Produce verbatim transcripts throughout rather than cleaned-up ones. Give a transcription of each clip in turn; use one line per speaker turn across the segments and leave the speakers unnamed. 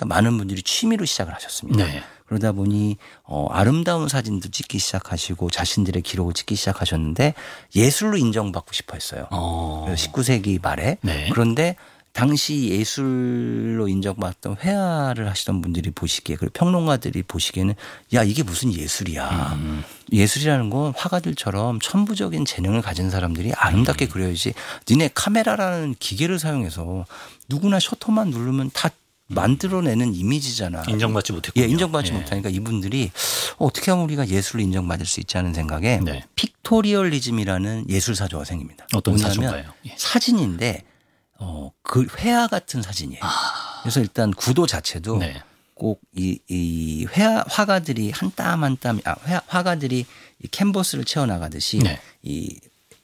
보니까 많은 분들이 취미로 시작을 하셨습니다.
네.
그러다 보니 어, 아름다운 사진도 찍기 시작하시고 자신들의 기록을 찍기 시작하셨는데 예술로 인정받고 싶어 했어요.
어.
그래서 십구 세기 말에.
네.
그런데 당시 예술로 인정받던 회화를 하시던 분들이 보시기에 그리고 평론가들이 보시기에는 야 이게 무슨 예술이야.
음.
예술이라는 건 화가들처럼 천부적인 재능을 가진 사람들이 아름답게 그려야지. 니네 카메라라는 기계를 사용해서 누구나 셔터만 누르면 다 만들어내는 이미지잖아.
인정받지 못했군요.
예, 인정받지
예.
못하니까 이분들이 어떻게 하면 우리가 예술로 인정받을 수 있지 하는 생각에
네.
픽토리얼리즘이라는 예술 사조가 생깁니다.
어떤
뭐냐면
사조가요? 예.
사진인데 어, 그 회화 같은 사진이에요.
아.
그래서 일단 구도 자체도
네.
꼭 이 이 회화 화가들이 한 땀 한 땀 아, 회, 화가들이 이 캔버스를 채워 나가듯이
네.
이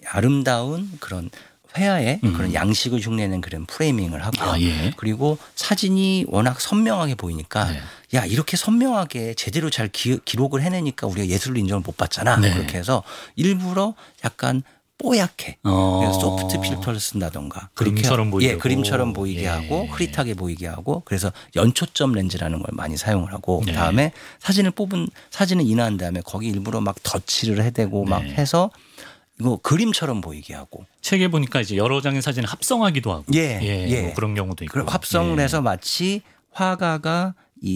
아름다운 그런 회화의
음.
그런 양식을 흉내낸 그런 프레이밍을 하고요.
아, 예.
그리고 사진이 워낙 선명하게 보이니까
네.
야 이렇게 선명하게 제대로 잘 기, 기록을 해내니까 우리가 예술로 인정을 못 받잖아.
네.
그렇게 해서 일부러 약간 뽀얗게
어.
그래서 소프트 필터를 쓴다던가 그렇게
그림처럼 보이게
예,
하고.
그림처럼 보이게
예.
하고 흐릿하게 보이게 하고 그래서 연초점 렌즈라는 걸 많이 사용을 하고
네.
그다음에 사진을 뽑은 사진을 인화한 다음에 거기 일부러 막 덧칠을 해대고
네.
막 해서 이거 그림처럼 보이게 하고
책에 보니까 이제 여러 장의 사진을 합성하기도 하고
예, 예.
뭐 그런 경우도 있고
그리고 합성을
예.
해서 마치 화가가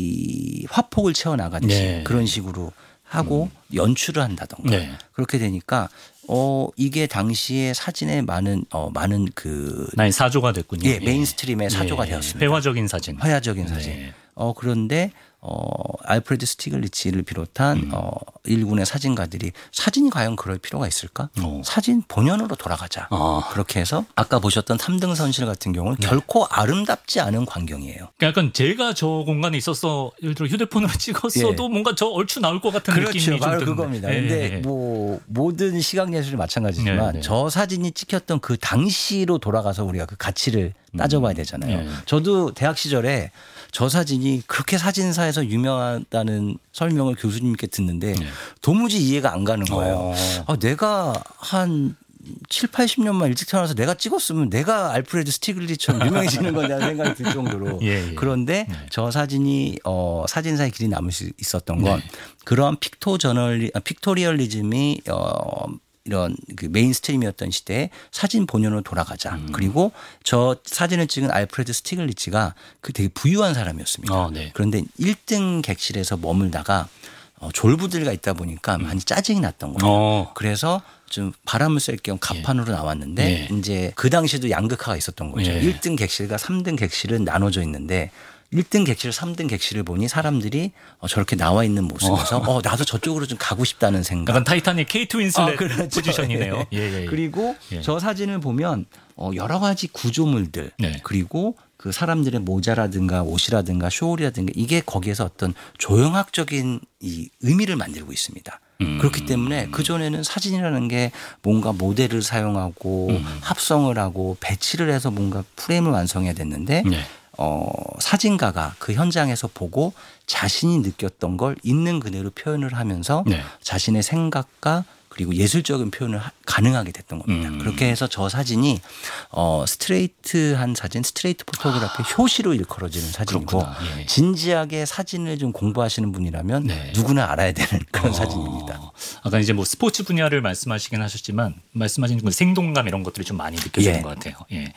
이 화폭을 채워 나가듯이
네.
그런 식으로 하고 음. 연출을 한다던가
네.
그렇게 되니까 어 이게 당시에 사진에 많은 어 많은 그
나의 사조가 됐군요.
예, 메인스트림의 사조가
예.
되었습니다.
회화적인 사진.
화야적인 사진.
네.
어 그런데 어 알프레드 스티글리츠를 비롯한
음.
어 일군의 사진가들이 사진이 과연 그럴 필요가 있을까?
어.
사진 본연으로 돌아가자.
아.
그렇게 해서 아까 보셨던 삼 등 선실 같은 경우는
네.
결코 아름답지 않은 광경이에요.
그러니까 약간 제가 저 공간에 있어서 예를 들어 휴대폰으로 찍었어도
예.
뭔가 저 얼추 나올 것 같은
그렇죠.
느낌이 좀
바로
드는데.
그겁니다.
예,
근데
예.
뭐 모든 시각 예술이 마찬가지지만
네, 네.
저 사진이 찍혔던 그 당시로 돌아가서 우리가 그 가치를 따져봐야 되잖아요.
네.
저도 대학 시절에 저 사진이 그렇게 사진사에서 유명하다는 설명을 교수님께 듣는데
네.
도무지 이해가 안 가는 거예요.
어.
아, 내가 한 칠, 팔십 년만 일찍 태어나서 내가 찍었으면 내가 알프레드 스티글리처럼 유명해지는 거냐는 생각이 들 정도로.
예, 예.
그런데
네.
저 사진이 어, 사진사의 길이 남을 수 있었던 건
네.
그런 픽토 저널리, 아, 픽토리얼리즘이 어, 이런 그 메인스트림이었던 시대에 사진 본연으로 돌아가자.
음.
그리고 저 사진을 찍은 알프레드 스티글리츠가 그 되게 부유한 사람이었습니다.
아, 네.
그런데 일 등 객실에서 머물다가 어, 졸부들과 있다 보니까 많이 짜증이 났던 거예요.
어.
그래서 좀 바람을 쐴 겸 갑판으로 나왔는데
예.
이제 그 당시에도 양극화가 있었던 거죠.
예.
일 등 객실과 삼 등 객실은 나눠져 있는데 일 등 객실, 삼 등 객실을 보니 사람들이 어, 저렇게 나와 있는 모습에서 어. 어, 나도 저쪽으로 좀 가고 싶다는 생각.
약간 타이타닉 케이트 윈슬렛
아, 그렇죠.
포지션이네요.
예.
예, 예, 예.
그리고
예.
저 사진을 보면 어, 여러 가지 구조물들
네.
그리고 그 사람들의 모자라든가 옷이라든가 쇼울이라든가 이게 거기에서 어떤 조형학적인 이 의미를 만들고 있습니다.
음.
그렇기 때문에 그전에는 사진이라는 게 뭔가 모델을 사용하고
음.
합성을 하고 배치를 해서 뭔가 프레임을 완성해야 됐는데
네.
어, 사진가가 그 현장에서 보고 자신이 느꼈던 걸 있는 그대로 표현을 하면서
네.
자신의 생각과 그리고 예술적인 표현을 하, 가능하게 됐던 겁니다.
음.
그렇게 해서 저 사진이 어, 스트레이트한 사진, 스트레이트 포토그래피 아. 효시로 일컬어지는 사진이고
그렇구나. 예.
진지하게 사진을 좀 공부하시는 분이라면
네.
누구나 알아야 되는 그런
어.
사진입니다.
아까 이제 뭐 스포츠 분야를 말씀하시긴 하셨지만 말씀하신 그 생동감 이런 것들이 좀 많이 느껴지는
예.
것 같아요. 예.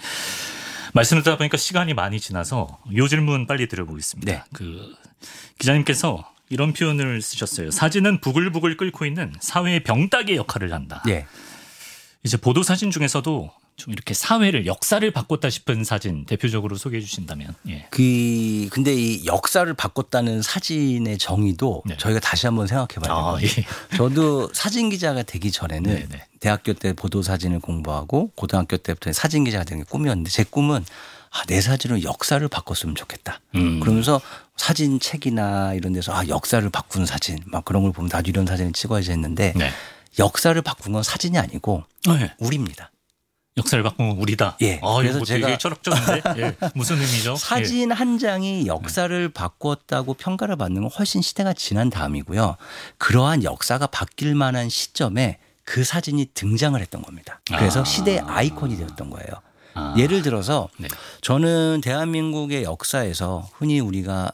말씀을 듣다 보니까 시간이 많이 지나서 이 질문 빨리 드려보겠습니다.
네.
그 기자님께서 이런 표현을 쓰셨어요. 사진은 부글부글 끓고 있는 사회의 병따개 역할을 한다.
예.
이제 보도 사진 중에서도 좀 이렇게 사회를 역사를 바꿨다 싶은 사진 대표적으로 소개해 주신다면. 예.
그 근데 이 역사를 바꿨다는 사진의 정의도
네.
저희가 다시 한번 생각해 봐야
아,
돼요.
예.
저도 사진 기자가 되기 전에는
네, 네.
대학교 때 보도 사진을 공부하고 고등학교 때부터 사진 기자가 되는 게 꿈이었는데 제 꿈은 아, 내 사진으로 역사를 바꿨으면 좋겠다.
음.
그러면서 사진 책이나 이런 데서 아, 역사를 바꾸는 사진 막 그런 걸 보면 나도 이런 사진을 찍어야지 했는데
네.
역사를 바꾼 건 사진이 아니고
네.
우리입니다.
역사를 바꾼 건 우리다.
예.
아,
그래서
이거 되게
제가
철학적인데 예. 무슨 의미죠?
사진 한 장이 역사를 바꾸었다고 평가를 받는 건 훨씬 시대가 지난 다음이고요. 그러한 역사가 바뀔 만한 시점에 그 사진이 등장을 했던 겁니다. 그래서
아.
시대의 아이콘이 되었던 거예요.
아.
예를 들어서
네.
저는 대한민국의 역사에서 흔히 우리가